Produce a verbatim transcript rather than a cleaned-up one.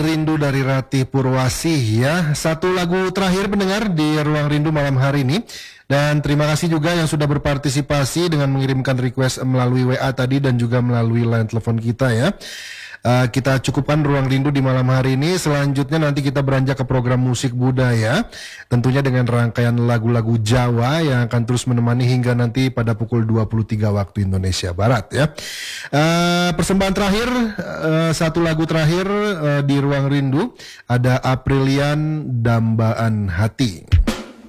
Rindu dari Ratih Purwasih ya. Satu lagu terakhir pendengar di Ruang Rindu malam hari ini. Dan terima kasih juga yang sudah berpartisipasi dengan mengirimkan request melalui W A tadi dan juga melalui line telepon kita ya. Uh, kita cukupkan Ruang Rindu di malam hari ini. Selanjutnya nanti kita beranjak ke program musik budaya, tentunya dengan rangkaian lagu-lagu Jawa yang akan terus menemani hingga nanti pada pukul dua puluh tiga waktu Indonesia Barat ya. Uh, persembahan terakhir, uh, satu lagu terakhir uh, di Ruang Rindu ada Aprilian Dambaan Hati.